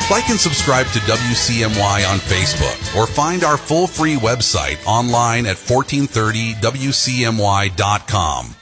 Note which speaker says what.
Speaker 1: Like and subscribe to WCMY on Facebook or find our full free website online at 1430wcmy.com.